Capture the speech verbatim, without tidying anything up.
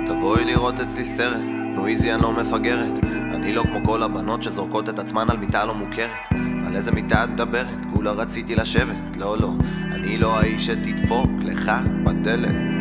תבואי לראות אצלי סרט, נועיזי אני לא מפגרת. אני לא כמו כל הבנות שזורקות את עצמן על מיטה לא מוכרת. על איזה מיטה את מדברת? כולה רציתי לשבת. לא לא, אני לא האיש שתדפוק לך בדלת.